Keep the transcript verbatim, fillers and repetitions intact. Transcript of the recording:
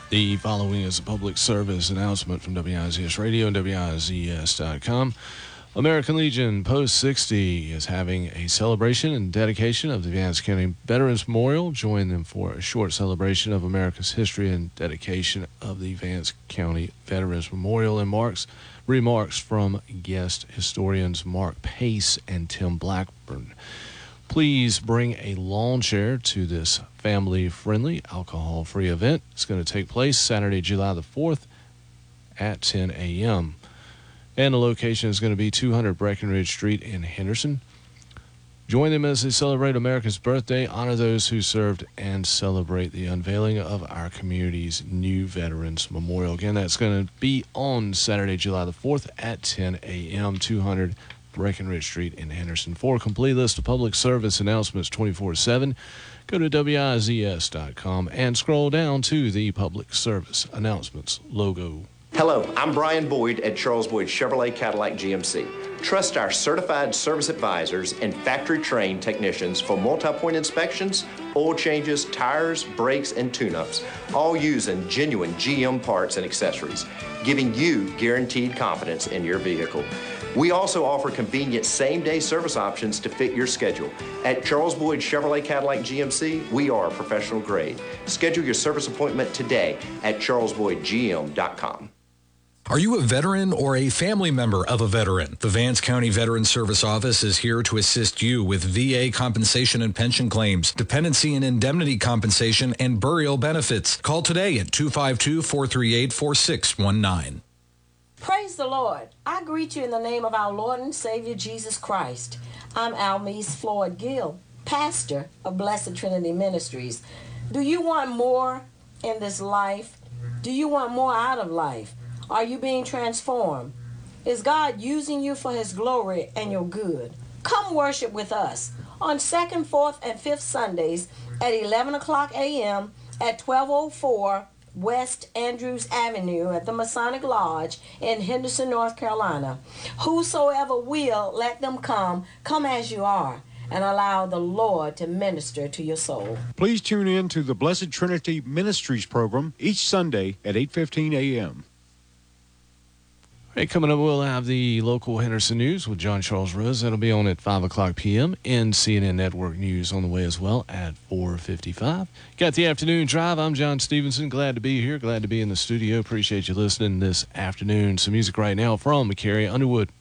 The following is a public service announcement from W I Z S Radio and W I Z S dot com. American Legion Post sixty is having a celebration and dedication of the Vance County Veterans Memorial. Join them for a short celebration of America's history and dedication of the Vance County Veterans Memorial, and marks remarks from guest historians Mark Pace and Tim Blackburn. Please bring a lawn chair to this family-friendly, alcohol-free event. It's going to take place Saturday, July the fourth at ten a.m. And the location is going to be two hundred Breckenridge Street in Henderson. Join them as they celebrate America's birthday, honor those who served, and celebrate the unveiling of our community's new Veterans Memorial. Again, that's going to be on Saturday, July the fourth at ten a.m., two hundred Breckenridge Street in Henderson. For a complete list of public service announcements twenty-four seven, go to W I Z S dot com and scroll down to the Public Service Announcements logo. Hello, I'm Brian Boyd at Charles Boyd Chevrolet Cadillac G M C. Trust our certified service advisors and factory-trained technicians for multi-point inspections, oil changes, tires, brakes, and tune-ups, all using genuine G M parts and accessories, giving you guaranteed confidence in your vehicle. We also offer convenient same-day service options to fit your schedule. At Charles Boyd Chevrolet Cadillac G M C, we are professional grade. Schedule your service appointment today at charles boyd g m dot com. Are you a veteran or a family member of a veteran? The Vance County Veteran Service Office is here to assist you with V A compensation and pension claims, dependency and indemnity compensation, and burial benefits. Call today at two five two, four three eight, four six one nine. Praise the Lord. I greet you in the name of our Lord and Savior Jesus Christ. I'm Almise Floyd Gill, pastor of Blessed Trinity Ministries. Do you want more in this life? Do you want more out of life? Are you being transformed? Is God using you for his glory and your good? Come worship with us on second, fourth, and fifth Sundays at eleven o'clock a.m. at twelve oh four West Andrews Avenue at the Masonic Lodge in Henderson, North Carolina. Whosoever will, let them come. Come as you are, and allow the Lord to minister to your soul. Please tune in to the Blessed Trinity Ministries program each Sunday at eight fifteen a.m. All right, coming up, we'll have the local Henderson News with John Charles Rose. That'll be on at five o'clock p.m. and C N N Network News on the way as well at four fifty-five. Got the afternoon drive. I'm John Stevenson. Glad to be here. Glad to be in the studio. Appreciate you listening this afternoon. Some music right now from McCary Underwood.